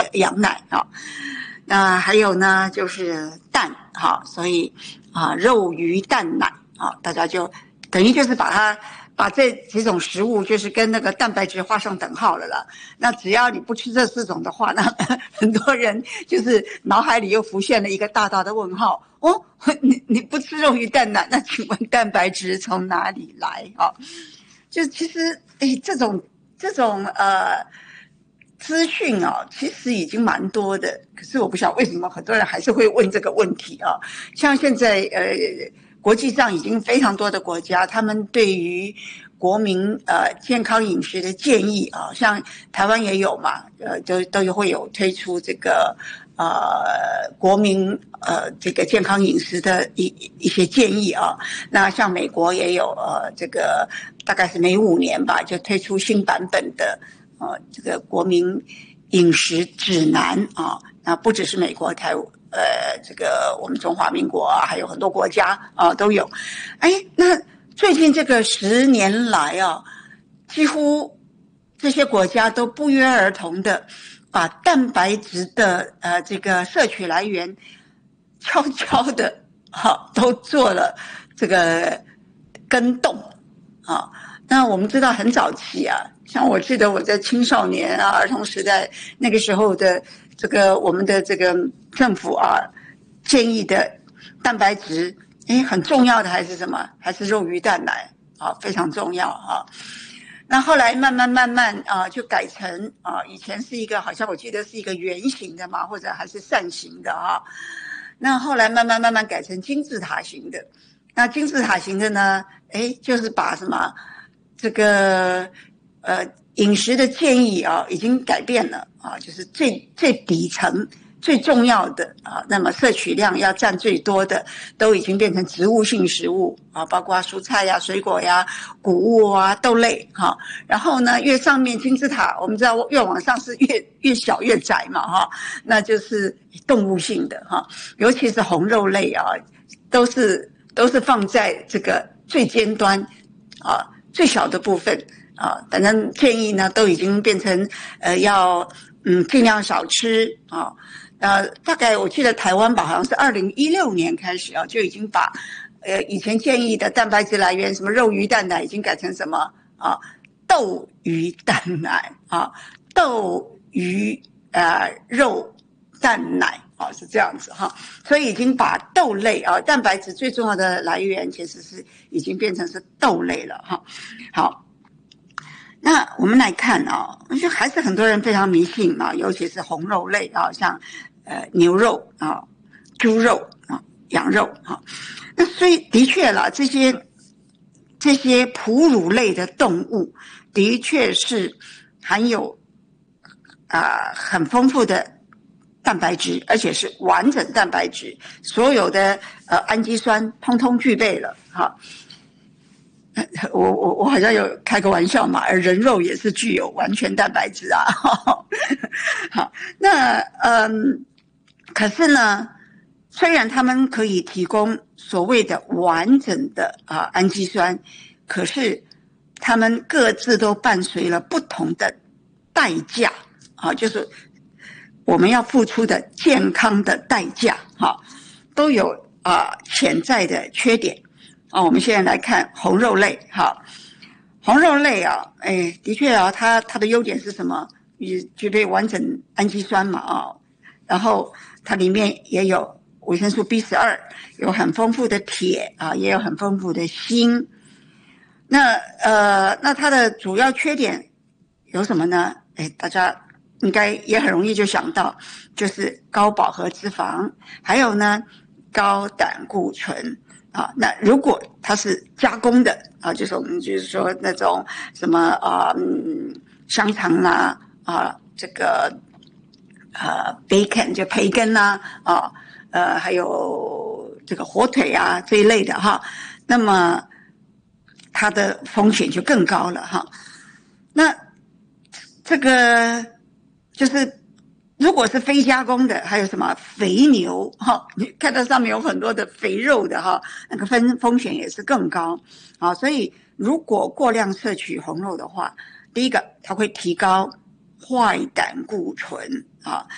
羊奶啊。那还有呢就是蛋哈，所以肉鱼蛋奶啊，大家就等于就是把这几种食物就是跟那个蛋白质画上等号了啦。那只要你不吃这4种的话，那很多人就是脑海里又浮现了一个大大的问号哦，你不吃肉鱼蛋奶，那请问蛋白质从哪里来啊？就其实这种资讯啊，其实已经蛮多的，可是我不晓得为什么很多人还是会问这个问题啊。像现在国际上已经非常多的国家，他们对于国民健康饮食的建议啊，像台湾也有嘛，都会有推出这个国民这个健康饮食的一些建议啊。那像美国也有这个大概是每5年吧，就推出新版本的这个国民饮食指南啊。那不只是美国，这个我们中华民国啊，还有很多国家都有。那最近这个10年来啊，几乎这些国家都不约而同的把蛋白质的这个摄取来源悄悄的都做了这个更动啊。那我们知道很早期啊，像我记得我在青少年儿童时代那个时候的这个我们的这个政府建议的蛋白质很重要的还是什么？还是肉鱼蛋奶非常重要那后来慢慢就改成以前是一个好像我记得是一个圆形的嘛，或者还是扇形的那后来慢慢改成金字塔型的。那金字塔型的呢，就是把什么这个饮食的建议已经改变了就是最底层最重要的那么摄取量要占最多的都已经变成植物性食物包括蔬菜呀、水果呀、谷物豆类然后呢，越上面金字塔，我们知道越往上是越小越窄嘛那就是动物性的尤其是红肉类都是放在这个最尖端最小的部分反正建议呢都已经变成要尽量少吃大概我记得台湾吧，好像是2016年开始就已经把以前建议的蛋白质来源什么肉鱼蛋奶已经改成什么豆鱼蛋奶豆鱼肉蛋奶是这样子所以已经把豆类蛋白质最重要的来源其实是已经变成是豆类了好，那我们来看就还是很多人非常迷信尤其是红肉类像牛肉猪肉羊肉那所以的确啦，这些哺乳类的动物的确是含有很丰富的蛋白质，而且是完整蛋白质，所有的氨基酸通通具备了我好像有开个玩笑嘛，而人肉也是具有完全蛋白质好，那可是呢，虽然他们可以提供所谓的完整的氨基酸，可是他们各自都伴随了不同的代价就是我们要付出的健康的代价都有潜在的缺点我们现在来看红肉类红肉类的确它的优点是什么？具备完整氨基酸嘛然后它里面也有维生素 B12， 有很丰富的铁也有很丰富的锌。那它的主要缺点有什么呢？大家应该也很容易就想到，就是高饱和脂肪，还有呢高胆固醇那如果它是加工的就是我们就是说那种什么香肠啦这个bacon 就培根啦还有这个火腿这一类的那么它的风险就更高了那这个就是如果是非加工的，还有什么肥牛你看到上面有很多的肥肉的那个风险也是更高所以如果过量摄取红肉的话，第一个它会提高坏胆固醇